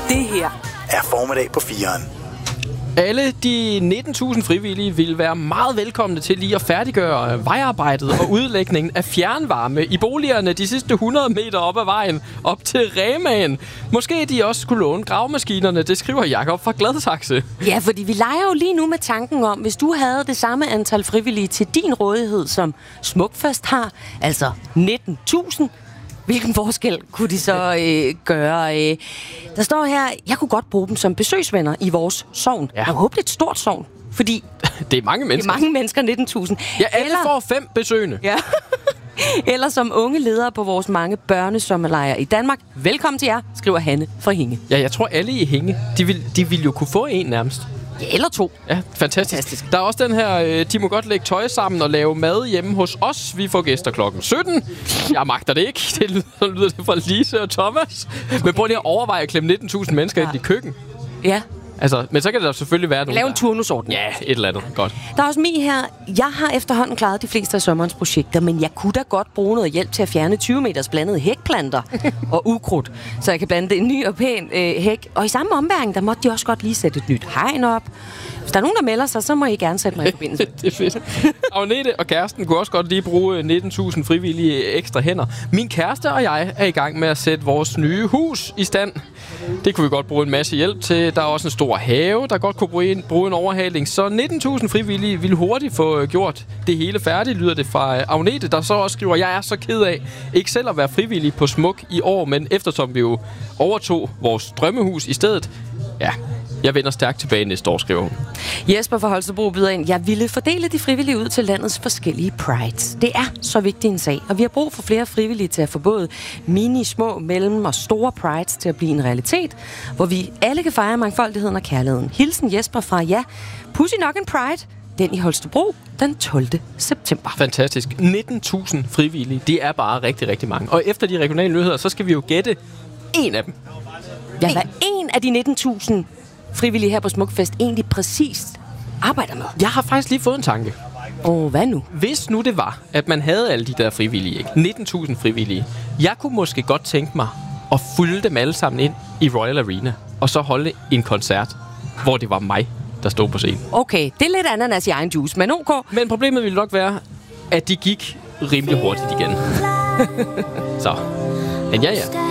Det her er formiddag på 4'eren. Alle de 19.000 frivillige vil være meget velkomne til lige at færdiggøre vejarbejdet og udlægningen af fjernvarme i boligerne de sidste 100 meter op ad vejen op til Remaen. Måske de også skulle låne gravemaskinerne, det skriver Jakob fra Gladsaxe. Ja, fordi vi leger jo lige nu med tanken om, hvis du havde det samme antal frivillige til din rådighed, som Smukfest har, altså 19.000, hvilken forskel kunne de så gøre? Der står her, jeg kunne godt bruge dem som besøgsvenner i vores sogn. Ja. Jeg håber, det er et stort sogn, fordi det er mange mennesker. Det er mange mennesker, 19.000. Ja, alle får 5 besøgende. Ja. Eller som unge ledere på vores mange børnesommerlejre i Danmark. Velkommen til jer, skriver Hanne fra Hinge. Ja, jeg tror alle i Hinge, de vil jo kunne få en nærmest. Ja, eller 2. Ja, fantastisk. Der er også den her, de må godt lægge tøj sammen og lave mad hjemme hos os. Vi får gæster klokken 17. Jeg magter det ikke. Det lyder det fra Lise og Thomas. Men prøv lige at overveje at klemme 19.000 mennesker ind i køkken. Ja. Altså, men så kan det da selvfølgelig være nogen. Lave en turnusordning. Ja, et eller andet. Godt. Der er også Mie her. Jeg har efterhånden klaret de fleste af sommerens projekter, men jeg kunne da godt bruge noget hjælp til at fjerne 20 meters blandede hækplanter og ukrudt, så jeg kan blande en ny og pæn hæk. Og i samme ombæring, der måtte de også godt lige sætte et nyt hegn op. Hvis der er nogen, der melder sig, så må I gerne sætte mig i forbindelse. Det er fedt. Agnete og kæresten kunne også godt lige bruge 19.000 frivillige ekstra hænder. Min kæreste og jeg er i gang med at sætte vores nye hus i stand. Det kunne vi godt bruge en masse hjælp til. Der er også en stor have, der godt kunne bruge en overhaling. Så 19.000 frivillige ville hurtigt få gjort det hele færdigt, lyder det fra Agnete, der så også skriver, jeg er så ked af ikke selv at være frivillig på Smuk i år, men eftersom vi jo overtog vores drømmehus i stedet, ja, jeg vender stærkt tilbage næste år, skriver hun. Jesper fra Holstebro byder ind. Jeg ville fordele de frivillige ud til landets forskellige prides. Det er så vigtig en sag, og vi har brug for flere frivillige til at få både mini, små, mellem og store prides til at blive en realitet, hvor vi alle kan fejre mangfoldigheden og kærligheden. Hilsen Jesper fra, ja, pudsig nok en pride, den i Holstebro den 12. september. Fantastisk. 19.000 frivillige, det er bare rigtig, rigtig mange. Og efter de regionale nyheder, så skal vi jo gætte en af dem. Ja, hvad en af de 19.000 frivillige her på Smukfest egentlig præcist arbejder med? Jeg har faktisk lige fået en tanke. Hvad nu? Hvis nu det var, at man havde alle de der frivillige, ikke? 19.000 frivillige. Jeg kunne måske godt tænke mig at fylde dem alle sammen ind i Royal Arena, og så holde en koncert, hvor det var mig, der stod på scenen. Okay, det er lidt ananas i egen juice, men ok. Men problemet ville nok være, at de gik rimelig hurtigt igen. Så, men ja.